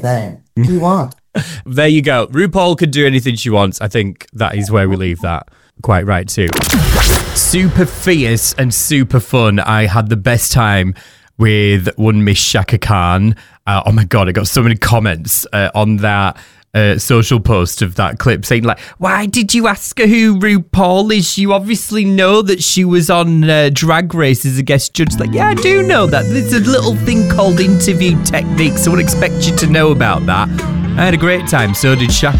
anything you want. There you go. RuPaul could do anything she wants. I think that is where we leave that. Quite right too. Super fierce and super fun. I had the best time with one Miss Shaka Khan. Oh my God, I got so many comments on that social post of that clip saying like, why did you ask her who RuPaul is? You obviously know that she was on Drag Race as a guest judge. Like, yeah, I do know that. There's a little thing called interview techniques. I would expect you to know about that. I had a great time, so did Shaka.